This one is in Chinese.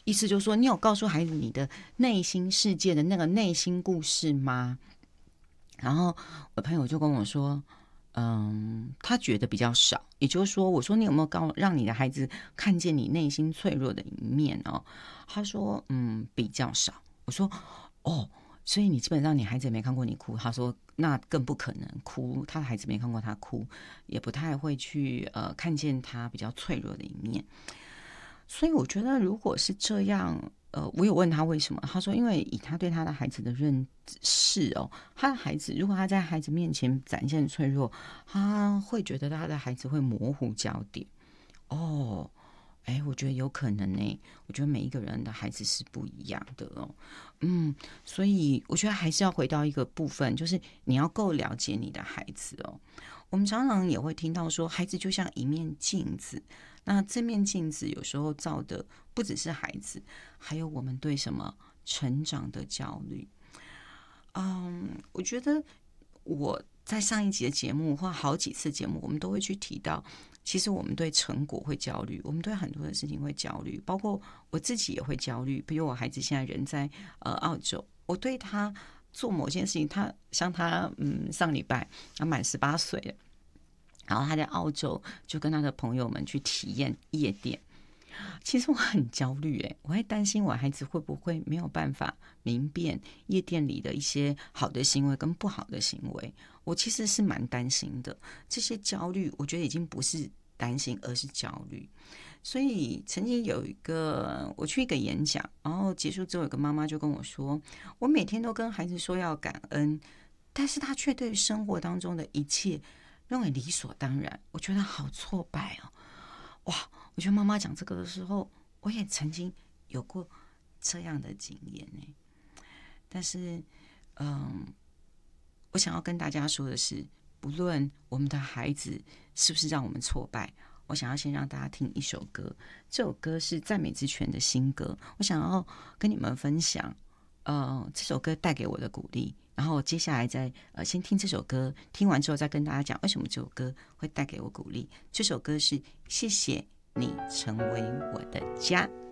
意思就是说，你有告诉孩子你的内心世界的那个内心故事吗？然后我朋友就跟我说，他觉得比较少。也就是说，我说你有没有让你的孩子看见你内心脆弱的一面哦？他说，比较少。我说，哦，所以你基本上你孩子也没看过你哭。他说，那更不可能哭，他的孩子没看过他哭，也不太会去看见他比较脆弱的一面。所以我觉得，如果是这样，我有问他为什么，他说，因为以他对他的孩子的认识哦，他的孩子如果他在孩子面前展现脆弱，他会觉得他的孩子会模糊焦点。哦，我觉得有可能呢。我觉得每一个人的孩子是不一样的哦。所以我觉得还是要回到一个部分，就是你要够了解你的孩子哦。我们常常也会听到说，孩子就像一面镜子，那这面镜子有时候照的不只是孩子，还有我们对什么成长的焦虑。我觉得我在上一集的节目或好几次节目，我们都会去提到，其实我们对成果会焦虑，我们对很多的事情会焦虑，包括我自己也会焦虑。比如我孩子现在人在澳洲，我对他做某件事情，像他上礼拜他满18岁了，然后他在澳洲就跟他的朋友们去体验夜店。其实我很焦虑，我会担心我孩子会不会没有办法明辨夜店里的一些好的行为跟不好的行为。我其实是蛮担心的，这些焦虑我觉得已经不是担心，而是焦虑。所以曾经有一个我去一个演讲，然后结束之后，有个妈妈就跟我说，我每天都跟孩子说要感恩，但是他却对生活当中的一切认为理所当然。我觉得好挫败哦。哇，我觉得妈妈讲这个的时候，我也曾经有过这样的经验呢。但是，我想要跟大家说的是，不论我们的孩子是不是让我们挫败，我想要先让大家听一首歌。这首歌是赞美之泉的新歌，我想要跟你们分享，这首歌带给我的鼓励。然后接下来再先听这首歌，听完之后再跟大家讲为什么这首歌会带给我鼓励。这首歌是《谢谢你成为我的家》。